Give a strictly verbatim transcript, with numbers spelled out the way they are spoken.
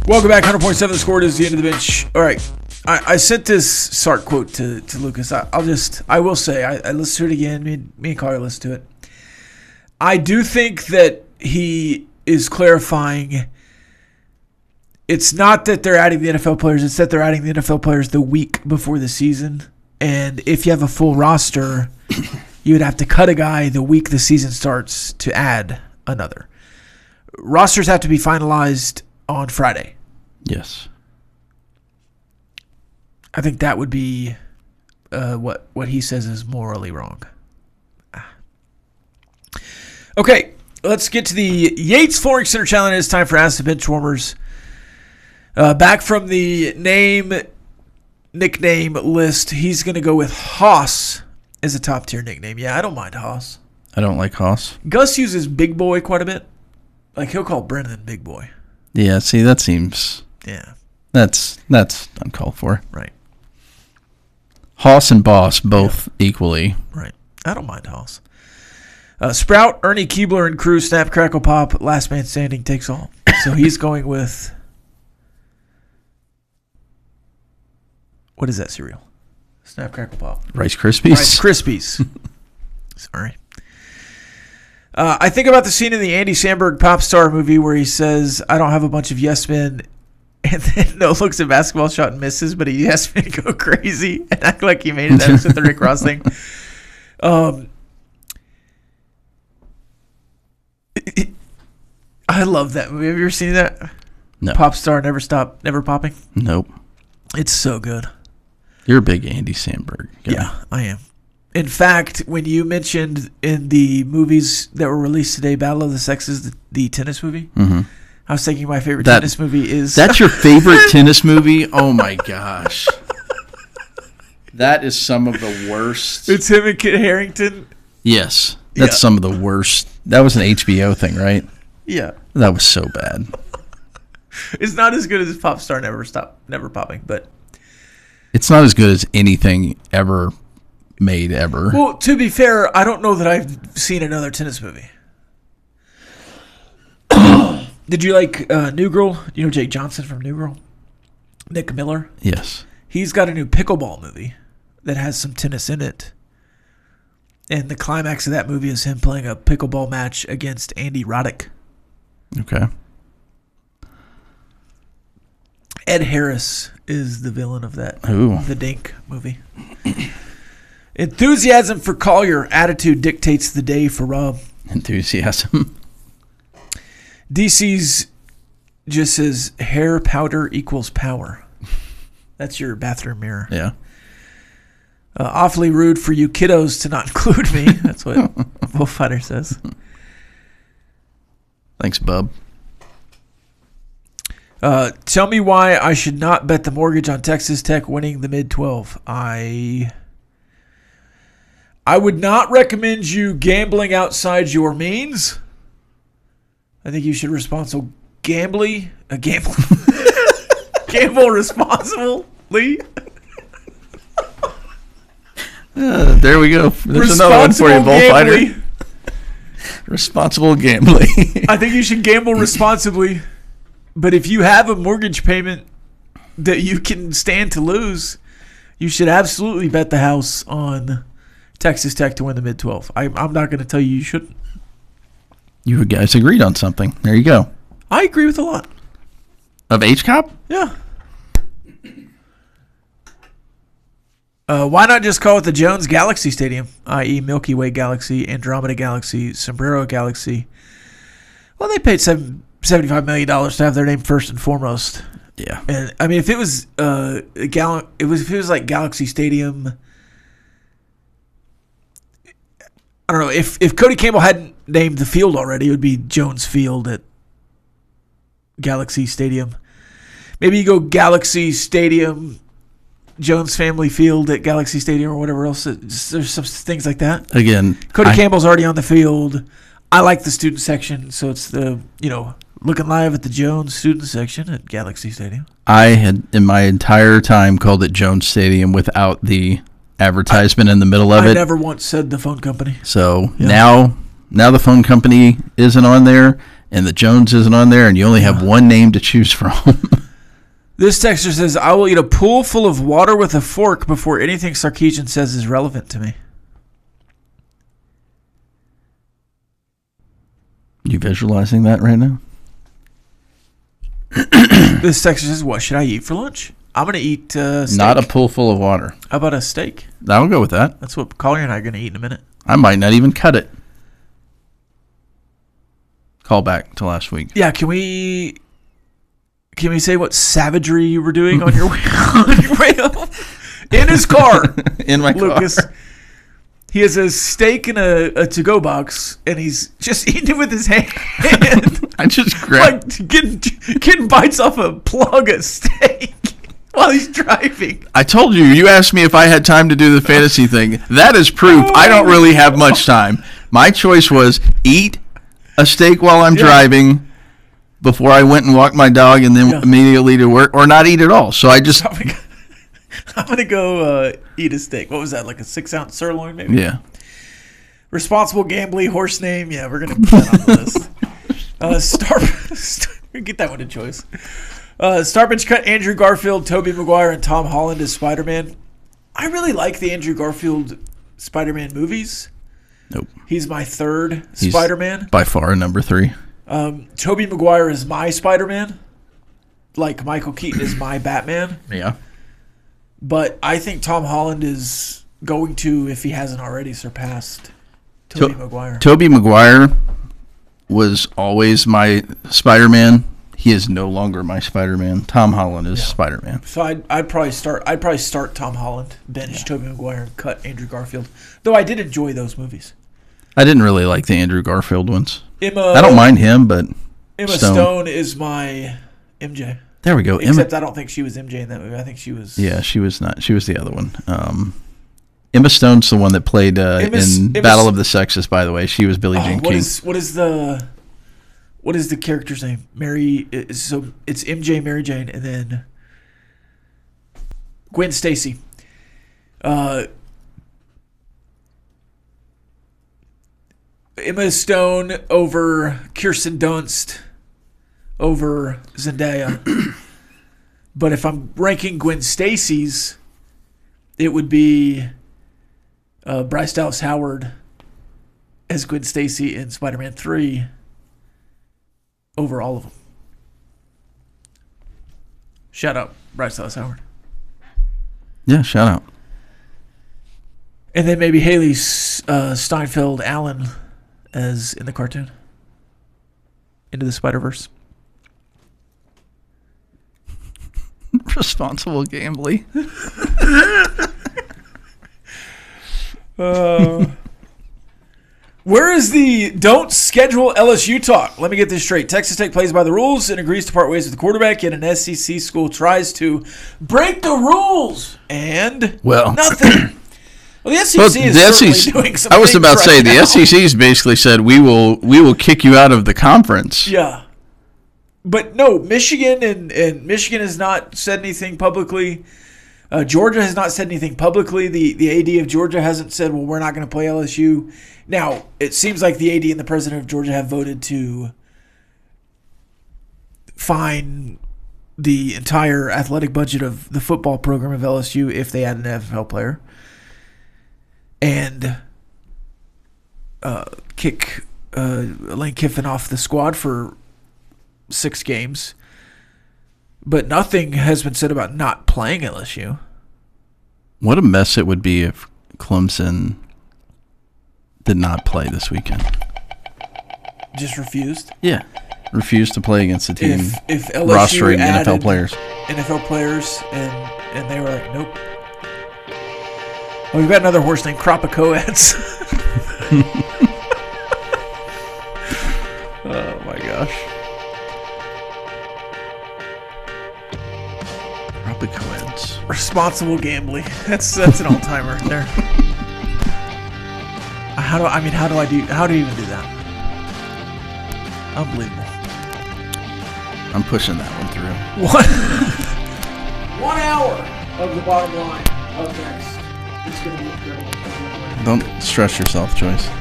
Welcome back. one hundred point seven The Score. It is the end of the bench. All right. I, I sent this Sark quote to, to Lucas. I, I'll just, I will say, I, I listened to it again. Me, me and Carly listened to it. I do think that he is clarifying it's not that they're adding the N F L players, it's that they're adding the N F L players the week before the season. And if you have a full roster, you would have to cut a guy the week the season starts to add another. Rosters have to be finalized on Friday. Yes. I think that would be uh, what what he says is morally wrong. Ah. Okay, let's get to the Yates Flooring Center Challenge. It's time for Ask the Benchwarmers. Uh, back from the name, nickname list, he's going to go with Hoss as a top-tier nickname. Yeah, I don't mind Hoss. I don't like Hoss. Gus uses Big Boy quite a bit. Like, he'll call Brennan Big Boy. Yeah, see, that seems... Yeah. That's that's uncalled for. Right. Hoss and Boss, both yeah. equally. Right. I don't mind Hoss. Uh, Sprout, Ernie Keebler, and crew, Snap, Crackle, Pop, last man standing takes all. So he's going with... What is that cereal? Snap, Crackle, Pop. Rice Krispies. Rice Krispies. Sorry. Uh, I think about the scene in the Andy Samberg pop star movie where he says, I don't have a bunch of yes men, and then no looks at basketball shot and misses, but he yes men go crazy and act like he made it. That was with the Rick Ross thing. Um, it, it, I love that movie. Have you ever seen that? No. Pop star, never stop, never popping? Nope. It's so good. You're a big Andy Samberg guy. Yeah, I am. In fact, when you mentioned in the movies that were released today, Battle of the Sexes, the, the tennis movie, mm-hmm. I was thinking my favorite that, tennis movie is... That's your favorite tennis movie? Oh, my gosh. That is some of the worst. It's him and Kit Harington. Yes. That's yeah. some of the worst. That was an H B O thing, right? Yeah. That was so bad. It's not as good as Pop Star Never Stop, Never Popping, but... It's not as good as anything ever made ever. Well, to be fair, I don't know that I've seen another tennis movie. Did you like uh, New Girl? You know Jake Johnson from New Girl? Nick Miller? Yes. He's got a new pickleball movie that has some tennis in it. And the climax of that movie is him playing a pickleball match against Andy Roddick. Okay. Ed Harris is the villain of that. Ooh. The Dink movie. Enthusiasm for Collier. Attitude dictates the day for Rob. Enthusiasm. D C's just says hair powder equals power. That's your bathroom mirror. Yeah. Uh, awfully rude for you kiddos to not include me. That's what Bullfighter says. Thanks, bub. Uh, tell me why I should not bet the mortgage on Texas Tech winning the mid twelve. I I would not recommend you gambling outside your means. I think you should responsible gambly, uh, gamble, gamble responsibly. Uh, there we go. There's another one for you, Bullfighter. Responsible gambling. I think you should gamble responsibly. But if you have a mortgage payment that you can stand to lose, you should absolutely bet the house on Texas Tech to win the mid twelve. I'm not going to tell you you shouldn't. You guys agreed on something. There you go. I agree with a lot. Of H-Cop? Yeah. Uh, why not just call it the Jones Galaxy Stadium, that is. Milky Way Galaxy, Andromeda Galaxy, Sombrero Galaxy? Well, they paid seven, seventy-five million dollars to have their name first and foremost. Yeah. And I mean, if it was uh, a gal- it was if it was like Galaxy Stadium, I don't know. If if Cody Campbell hadn't named the field already, it would be Jones Field at Galaxy Stadium. Maybe you go Galaxy Stadium, Jones Family Field at Galaxy Stadium, or whatever else. There's some things like that. Again, Cody I, Campbell's already on the field. I like the student section, so it's the, you know, looking live at the Jones student section at Galaxy Stadium. I had, in my entire time, called it Jones Stadium without the advertisement I, in the middle of I it. I never once said the phone company. So yeah. now, now the phone company isn't on there, and the Jones isn't on there, and you only have one name to choose from. This texter says, I will eat a pool full of water with a fork before anything Sarkeesian says is relevant to me. You visualizing that right now? This texter says, what should I eat for lunch? I'm going to eat uh, steak. Not a pool full of water. How about a steak? I'll go with that. That's what Collier and I are going to eat in a minute. I might not even cut it. Call back to last week. Yeah, can we can we say what savagery you were doing on your way, on your way home? In his car. In my Lucas, car. He has a steak in a, a to-go box, and he's just eating it with his hand. I just grabbed... Like getting, getting bites off a plug of steak while he's driving. I told you, you asked me if I had time to do the fantasy thing. That is proof. I don't really have much time. My choice was eat a steak while I'm yeah. driving before I went and walked my dog and then yeah. immediately to work, or not eat at all. So I just... I'm going to go uh, eat a steak. What was that, like a six-ounce sirloin maybe? Yeah. Responsible gambling, horse name. Yeah, we're going to put that on the list. Uh, star, star, get that one a choice. Uh, Starbench cut Andrew Garfield, Tobey Maguire, and Tom Holland as Spider-Man. I really like the Andrew Garfield Spider-Man movies. Nope. He's my third He's Spider-Man. By far number three. Um, Tobey Maguire is my Spider-Man. Like Michael Keaton is my Batman. Yeah. But I think Tom Holland is going to, if he hasn't already, surpassed Tobey to- Maguire. Tobey Maguire was always my Spider-Man. He is no longer my Spider-Man. Tom Holland is yeah. Spider-Man. So I'd, I'd probably start. I'd probably start Tom Holland, bench yeah. Tobey Maguire, and cut Andrew Garfield. Though I did enjoy those movies. I didn't really like the Andrew Garfield ones. Emma, I don't mind him, but Emma Stone. Stone is my M J. There we go. Except Emma, I don't think she was M J in that movie. I think she was. Yeah, she was not. She was the other one. Um, Emma Stone's the one that played uh, Emma's, in Emma's, Battle of the Sexes. By the way, she was Billie oh, Jean what King. Is, what is the what is the character's name? Mary. So it's M J, Mary Jane, and then Gwen Stacy. Uh, Emma Stone over Kirsten Dunst over Zendaya. But if I'm ranking Gwen Stacy's, it would be uh, Bryce Dallas Howard as Gwen Stacy in Spider-Man three over all of them. Shout out Bryce Dallas Howard. Yeah, shout out. And then maybe Haley uh, Steinfeld Allen as in the cartoon. Into the Spider-Verse. Responsible gambling. uh, where is the don't schedule L S U talk? Let me get this straight. Texas Tech plays by the rules and agrees to part ways with the quarterback, yet an S E C school tries to break the rules. And well, nothing. Well, the S E C well, is the certainly S E C, doing some I was about to right say, now. the S E C's basically said, we will we will kick you out of the conference. Yeah. But no, Michigan and, and Michigan has not said anything publicly. Uh, Georgia has not said anything publicly. The the A D of Georgia hasn't said, well, we're not going to play L S U. Now, it seems like the A D and the president of Georgia have voted to fine the entire athletic budget of the football program of L S U if they add an N F L player. And uh, kick uh, Lane Kiffin off the squad for six games. But nothing has been said about not playing L S U. What a mess it would be if Clemson did not play this weekend. Just refused? Yeah. Refused to play against a team if, if L S U rostering N F L players. N F L players, and, and they were like, nope. Oh, we've got another horse named Cropacoeds. Oh, my gosh. Cropacoeds. Responsible gambling. That's that's an all timer there. How do I mean? How do I do? How do you even do that? Unbelievable. I'm pushing that one through. One one hour of the bottom line up next. It's gonna be incredible. Don't stress yourself, Joyce.